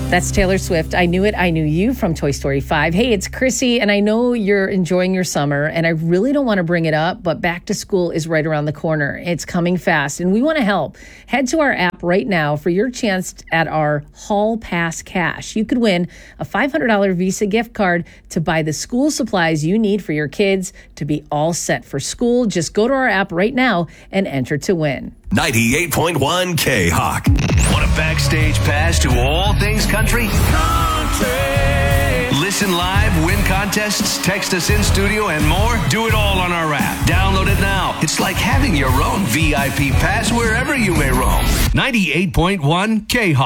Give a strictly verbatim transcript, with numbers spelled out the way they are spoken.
That's Taylor Swift. I Knew It, I Knew You from Toy Story five. Hey, it's Chrissy, and I know you're enjoying your summer, and I really don't want to bring it up, but back to school is right around the corner. It's coming fast, and we want to help. Head to our app right now for your chance at our Hall Pass Cash. You could win a five hundred dollars Visa gift card to buy the school supplies you need for your kids to be all set for school. Just go to our app right now and enter to win. ninety-eight point one K-Hawk. Want a backstage pass to all things country? Country! Listen live, win contests, text us in studio, and more? Do it all on our app. Download it now. It's like having your own V I P pass wherever you may roam. ninety-eight point one K-Hawk.